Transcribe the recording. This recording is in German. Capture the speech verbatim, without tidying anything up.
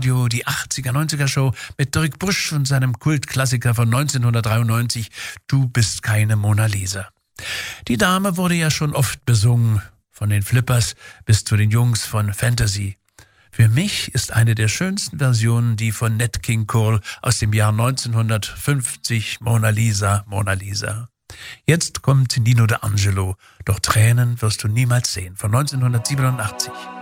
Radio, die achtziger, neunziger Show mit Dirk Busch und seinem Kultklassiker von neunzehnhundertdreiundneunzig, Du bist keine Mona Lisa. Die Dame wurde ja schon oft besungen, von den Flippers bis zu den Jungs von Fantasy. Für mich ist eine der schönsten Versionen die von Nat King Cole aus dem Jahr neunzehnhundertfünfzig, Mona Lisa, Mona Lisa. Jetzt kommt Nino D'Angelo, doch Tränen wirst du niemals sehen, von neunzehnhundertsiebenundachtzig.